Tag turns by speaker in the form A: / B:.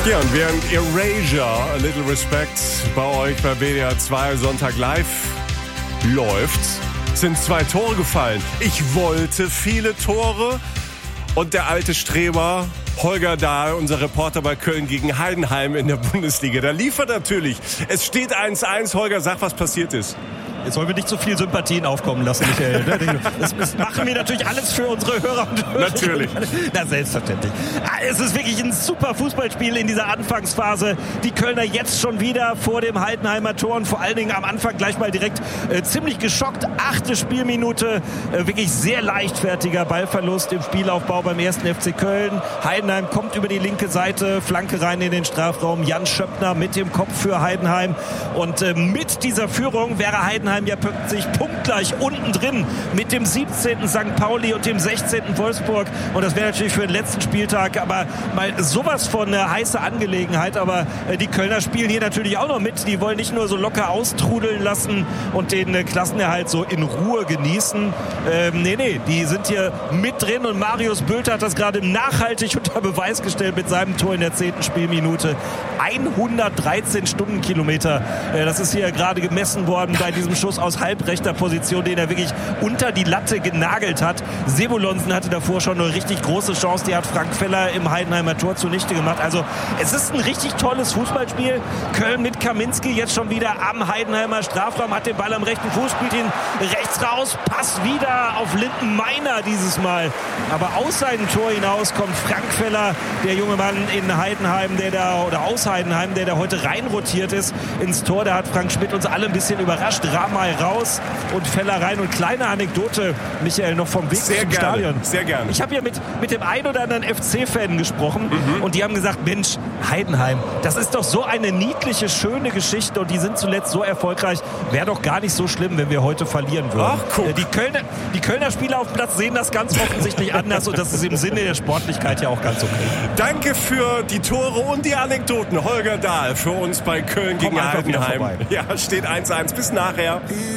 A: Ja, und während Erasure, A Little Respect bei euch bei WDR 2 Sonntag live läuft, sind 2 Tore gefallen. Ich wollte viele Tore und der alte Streber Holger Dahl, unser Reporter bei Köln gegen Heidenheim in der Bundesliga, der liefert natürlich. Es steht 1-1. Holger, sag, was passiert ist.
B: Jetzt wollen wir nicht so viel Sympathien aufkommen lassen, Michael. Das machen wir natürlich alles für unsere Hörer und Hörer.
A: Natürlich.
B: Na, selbstverständlich. Es ist wirklich ein super Fußballspiel in dieser Anfangsphase. Die Kölner jetzt schon wieder vor dem Heidenheimer Tor und vor allen Dingen am Anfang gleich mal direkt ziemlich geschockt. 8. Spielminute, wirklich sehr leichtfertiger Ballverlust im Spielaufbau beim 1. FC Köln. Heidenheim kommt über die linke Seite, Flanke rein in den Strafraum. Jan Schöppner mit dem Kopf für Heidenheim. Und mit dieser Führung wäre Heidenheim ja plötzlich punktgleich unten drin mit dem 17. St. Pauli und dem 16. Wolfsburg. Und das wäre natürlich für den letzten Spieltag aber mal sowas von eine heiße Angelegenheit. Aber die Kölner spielen hier natürlich auch noch mit. Die wollen nicht nur so locker austrudeln lassen und den Klassenerhalt so in Ruhe genießen. Nee, die sind hier mit drin. Und Marius Bülter hat das gerade nachhaltig unter Beweis gestellt mit seinem Tor in der 10. Spielminute. 113 Stundenkilometer. Das ist hier gerade gemessen worden bei diesem Schuss aus halbrechter Position, den er wirklich unter die Latte genagelt hat. Sebulonsen hatte davor schon eine richtig große Chance. Die hat Frank Feller im Heidenheimer Tor zunichte gemacht. Also es ist ein richtig tolles Fußballspiel. Köln mit Kaminski jetzt schon wieder am Heidenheimer Strafraum, hat den Ball am rechten Fuß, spielt ihn rechts raus, Pass wieder auf Linden Meiner dieses Mal. Aber aus seinem Tor hinaus kommt Frank Feller, der junge Mann in Heidenheim, aus Heidenheim, der da heute reinrotiert ist ins Tor. Da hat Frank Schmidt uns alle ein bisschen überrascht. Ramay raus und Feller rein. Und kleine Anekdote, Michael, noch vom Weg zum Stadion.
A: Sehr gerne.
B: Ich habe ja mit dem ein oder anderen FC-Fan gesprochen und die haben gesagt, Mensch, Heidenheim, das ist doch so eine niedliche, schöne Geschichte und die sind zuletzt so erfolgreich. Wäre doch gar nicht so schlimm, wenn wir heute verlieren würden.
A: Ach, guck.
B: Die Kölner Spieler auf dem Platz sehen das ganz offensichtlich anders und das ist im Sinne der Sportlichkeit ja auch ganz okay.
A: Danke für die Tore und die Anekdoten. Holger Dahl für uns bei Köln gegen Heidenheim. Ja, steht 1-1. Bis nachher.